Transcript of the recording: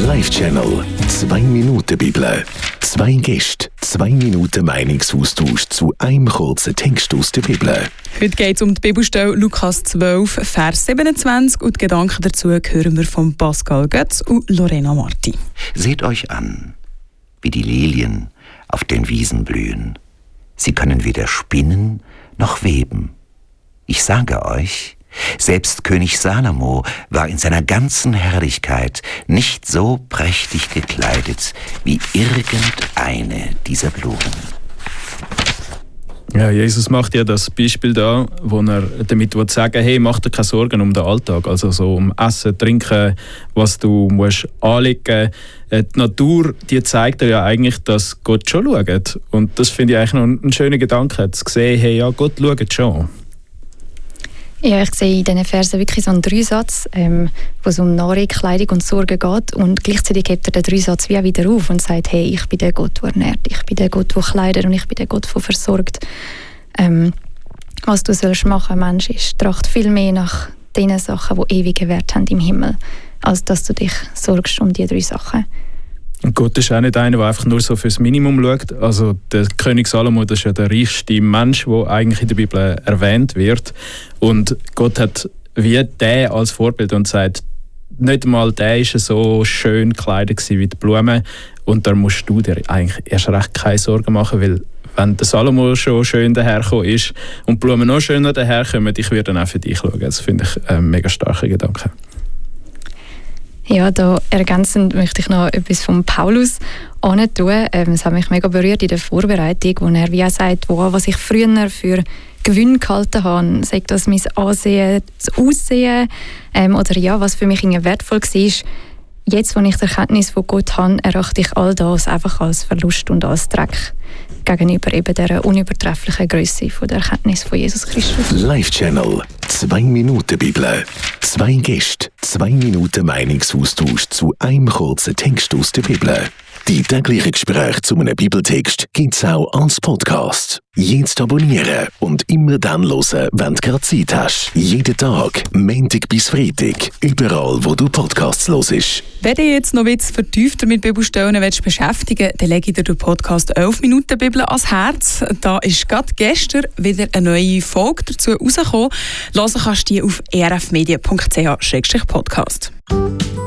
Live-Channel 2 Minuten Bibel. 2 Gäste, 2 Minuten Meinungsaustausch zu einem kurzen Text aus der Bibel. Heute geht es um die Bibelstelle Lukas 12, Vers 27 und die Gedanken dazu hören wir von Pascal Götz und Lorena Marti. Seht euch an, wie die Lilien auf den Wiesen blühen. Sie können weder spinnen noch weben. Ich sage euch, selbst König Salomo war in seiner ganzen Herrlichkeit nicht so prächtig gekleidet wie irgendeine dieser Blumen. Ja, Jesus macht ja das Beispiel da, wo er damit sagen will, hey, mach dir keine Sorgen um den Alltag, also so um Essen, Trinken, was du musst anlegen. Die Natur, die zeigt dir ja eigentlich, dass Gott schon schaut. Und das finde ich eigentlich noch einen schönen Gedanken, zu sehen, hey, ja, Gott schaut schon. Ja, ich sehe in diesen Versen wirklich so einen Dreisatz, wo es um Nahrung, Kleidung und Sorge geht. Und gleichzeitig hebt er den Dreisatz wie auch wieder auf und sagt, hey, ich bin der Gott, der ernährt, ich bin der Gott, der kleidet und ich bin der Gott, der versorgt. Was du sollst machen, Mensch, ist, tracht viel mehr nach den Sachen, die ewigen Wert haben im Himmel, als dass du dich sorgst um die 3 Sachen. Und Gott ist auch nicht einer, der einfach nur so fürs Minimum schaut. Also der König Salomo, das ist ja der reichste Mensch, der eigentlich in der Bibel erwähnt wird. Und Gott hat wie der als Vorbild und sagt, nicht einmal der war so schön gekleidet wie die Blumen. Und da musst du dir eigentlich erst recht keine Sorgen machen, weil wenn der Salomo schon schön dahergekommen ist und die Blumen noch schöner daherkommen, ich würde dann auch für dich schauen. Das finde ich einen mega starken Gedanken. Ja, da ergänzend möchte ich noch etwas von Paulus tun. Es hat mich mega berührt in der Vorbereitung, wo er wie auch sagt, was ich früher für Gewinn gehalten habe, sei das mein Ansehen, das Aussehen oder ja, was für mich wertvoll war. Jetzt, wo ich die Erkenntnis von Gott habe, erachte ich all das einfach als Verlust und als Dreck gegenüber eben der unübertrefflichen Grösse von der Erkenntnis von Jesus Christus. Live-Channel 2 Minuten Bibel. 2 Gäste, 2 Minuten Meinungsaustausch zu einem kurzen Text aus der Bibel. Die täglichen Gespräche zu einem Bibeltext gibt es auch als Podcast. Jetzt abonnieren und immer dann hören, wenn du gerade Zeit hast. Jeden Tag, Montag bis Freitag, überall wo du Podcasts hörst. Wenn du jetzt noch etwas vertiefter mit Bibelstellen beschäftigen willst, dann lege ich dir den Podcast 11 Minuten Bibel ans Herz. Da ist gerade gestern wieder eine neue Folge dazu rausgekommen. Hören kannst du die auf erfmedia.ch/podcast.